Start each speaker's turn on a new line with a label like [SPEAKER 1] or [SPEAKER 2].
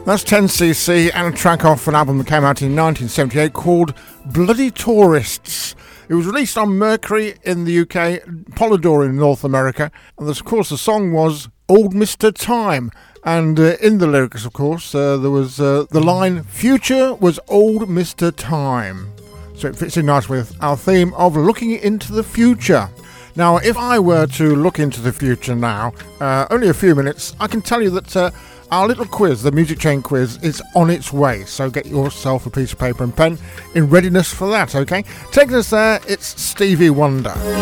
[SPEAKER 1] That's 10cc and a track off an album that came out in 1978 called Bloody Tourists. It was released on Mercury in the UK, Polydor in North America, and of course the song was Old Mr. Time. And in the lyrics, of course, there was the line, "Future was old Mr. Time." So it fits in nice with our theme of looking into the future. Now, if I were to look into the future now, only a few minutes, I can tell you that our little quiz, the Music Chain quiz, is on its way. So get yourself a piece of paper and pen in readiness for that, okay? Taking us there, it's Stevie Wonder.